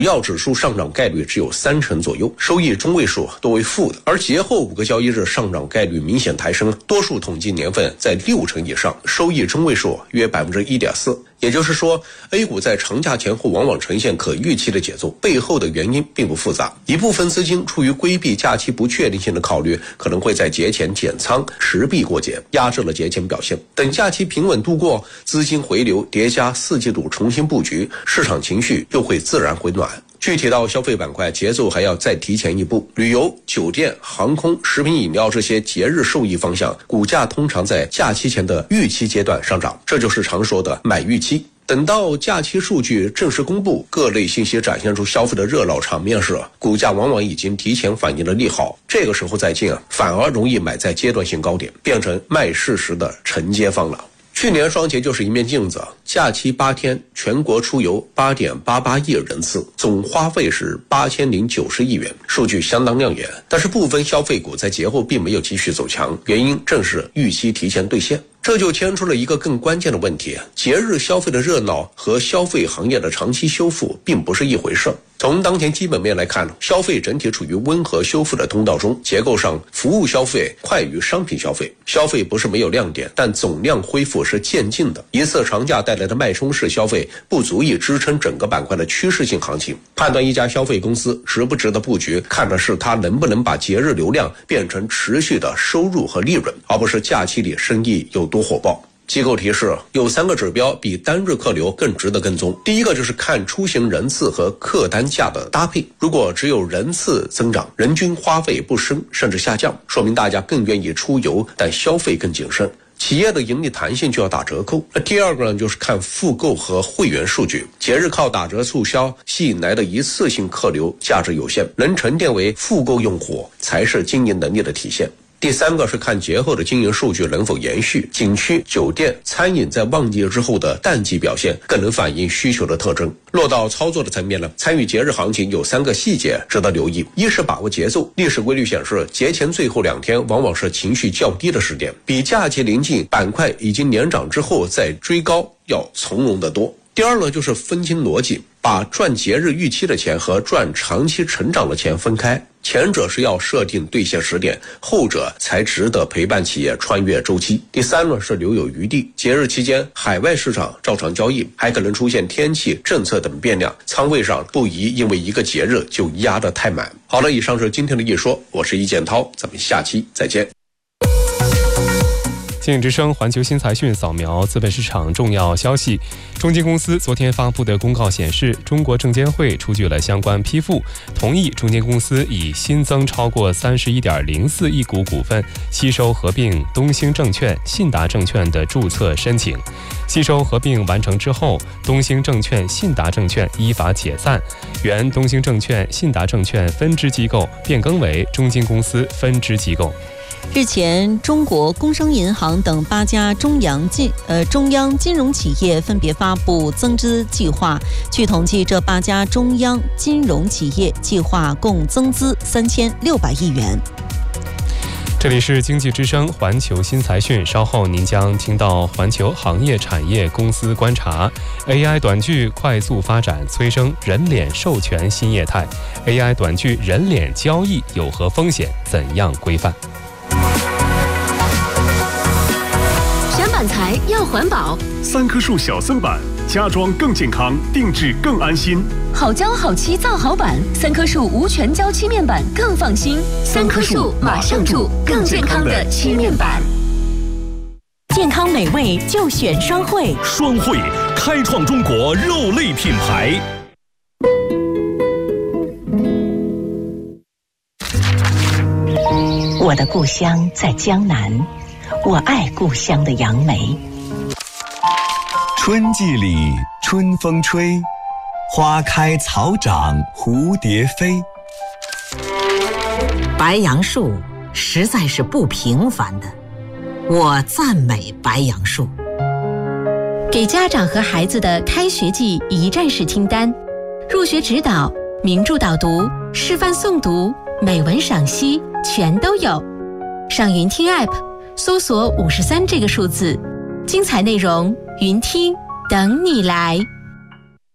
主要指数上涨概率只有30%左右，收益中位数多为负的，而节后5个交易日上涨概率明显抬升，多数统计年份在60%以上，收益中位数约 1.4%。也就是说 A 股在长假前后往往呈现可预期的节奏，背后的原因并不复杂。一部分资金出于规避假期不确定性的考虑，可能会在节前减仓持币过节，压制了节前表现。等假期平稳度过，资金回流叠加4季度重新布局，市场情绪又会自然回暖。具体到消费板块，节奏还要再提前一步。旅游、酒店、航空、食品饮料这些节日受益方向，股价通常在假期前的预期阶段上涨，这就是常说的买预期。等到假期数据正式公布，各类信息展现出消费的热闹场面时，股价往往已经提前反映了利好，这个时候再进反而容易买在阶段性高点，变成卖事实的承接方了。去年双节就是一面镜子，假期8天，全国出游8.88亿人次，总花费是8090亿元，数据相当亮眼。但是部分消费股在节后并没有继续走强，原因正是预期提前兑现。这就牵出了一个更关键的问题，节日消费的热闹和消费行业的长期修复并不是一回事。从当前基本面来看，消费整体处于温和修复的通道中，结构上服务消费快于商品消费，消费不是没有亮点，但总量恢复是渐进的。一次长假带来的脉冲式消费不足以支撑整个板块的趋势性行情。判断一家消费公司值不值得布局，看的是它能不能把节日流量变成持续的收入和利润，而不是假期里生意有多火爆。机构提示有3个指标比单日客流更值得跟踪。第一个就是看出行人次和客单价的搭配，如果只有人次增长，人均花费不升甚至下降，说明大家更愿意出游，但消费更谨慎，企业的盈利弹性就要打折扣。第二个呢，就是看复购和会员数据，节日靠打折促销吸引来的一次性客流价值有限，能沉淀为复购用户才是经营能力的体现。第3个是看节后的经营数据能否延续，景区、酒店、餐饮在旺季之后的淡季表现更能反映需求的特征。落到操作的层面呢，参与节日行情有3个细节值得留意。一是把握节奏，历史规律显示，节前最后2天往往是情绪较低的时点，比假期临近板块已经连涨之后再追高要从容得多。第二呢，就是分清逻辑，把赚节日预期的钱和赚长期成长的钱分开，前者是要设定兑现时点，后者才值得陪伴企业穿越周期。第3呢，是留有余地，节日期间海外市场照常交易，还可能出现天气、政策等变量，仓位上不宜因为一个节日就压得太满。好了，以上是今天的一说，我是易建涛，咱们下期再见。 经营之声环球新财讯扫描资本市场重要消息。中金公司昨天发布的公告显示，中国证监会出具了相关批复，同意中金公司以新增超过31.04亿股股份吸收合并东兴证券、信达证券的注册申请。吸收合并完成之后，东兴证券、信达证券依法解散，原东兴证券、信达证券分支机构变更为中金公司分支机构。 日前，中国工商银行等8家中央金融企业分别发布增资计划。据统计，这8家中央金融企业计划共增资3600亿元。 这里是经济之声环球新财讯，稍后您将听到环球行业产业公司观察 AI 短剧快速发展催生人脸授权新业态， AI 短剧人脸交易有何风险，怎样规范？ 选板材要环保 ，3棵树小僧板，家装更健康，定制更安心。 好胶好漆造好板，3棵树无全胶漆面板更放心。3棵树马上住更健康的漆面板。 健康美味就选双汇， 双汇开创中国肉类品牌。 我的故乡在江南，我爱故乡的杨梅。 春季里春风吹，花开草长蝴蝶飞。 白杨树实在是不平凡的，我赞美白杨树。 给家长和孩子的开学季一站式听单，入学指导、名著导读、示范诵读、美文赏析全都有。上云听 App 搜索53这个数字，精彩内容云听等你来。